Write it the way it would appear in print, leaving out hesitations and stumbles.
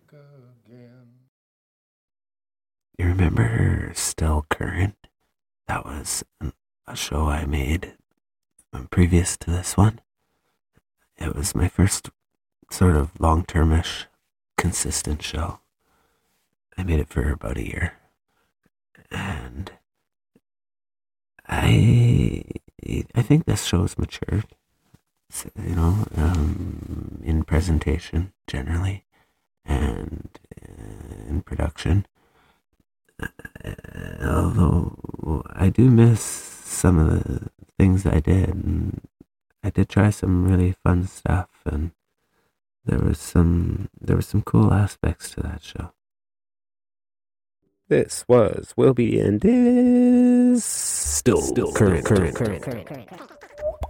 You remember Still Current? That was a show I made previous to this one. It was my first sort of long-termish, consistent show. I made it for about a year. And I think this show's matured, in presentation generally, and in production. Although I do miss some of the things I did, and I did try some really fun stuff, and there was some cool aspects to that show. This was Will Be and is still current.